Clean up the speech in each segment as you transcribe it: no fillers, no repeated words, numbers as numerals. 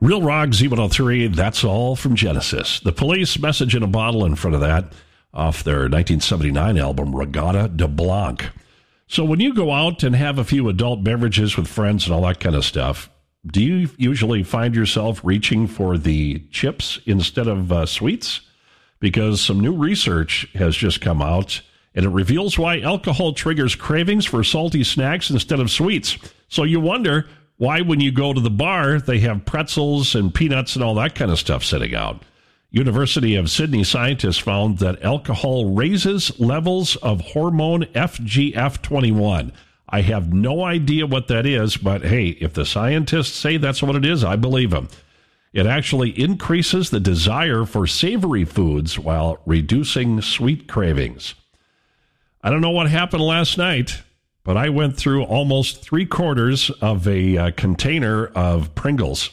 Real Rock Z103, That's All from Genesis. The Police, Message in a Bottle in front of that, off their 1979 album, Regatta de Blanc. So when you go out and have a few adult beverages with friends and all that kind of stuff, do you usually find yourself reaching for the chips instead of sweets? Because some new research has just come out, and it reveals why alcohol triggers cravings for salty snacks instead of sweets. So you wonder why, when you go to the bar, they have pretzels and peanuts and all that kind of stuff sitting out. University of Sydney scientists found that alcohol raises levels of hormone FGF21. I have no idea what that is, but hey, if the scientists say that's what it is, I believe them. It actually increases the desire for savory foods while reducing sweet cravings. I don't know what happened last night, but I went through almost 3/4 of a container of Pringles.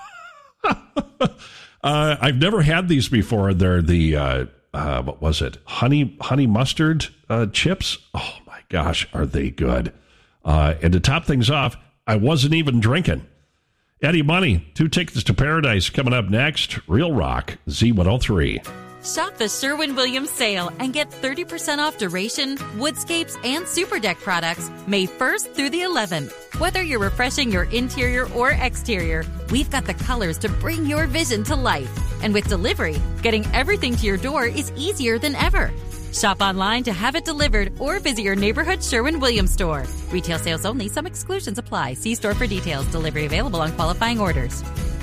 I've never had these before. They're the, what was it? Honey mustard chips. Oh my gosh, are they good? And to top things off, I wasn't even drinking. Eddie Money, 2 Tickets to Paradise coming up next. Real Rock, Z103. Shop the Sherwin-Williams sale and get 30% off Duration, Woodscapes, and Super Deck products May 1st through the 11th. Whether you're refreshing your interior or exterior, we've got the colors to bring your vision to life. And with delivery, getting everything to your door is easier than ever. Shop online to have it delivered or visit your neighborhood Sherwin-Williams store. Retail sales only. Some exclusions apply. See store for details. Delivery available on qualifying orders.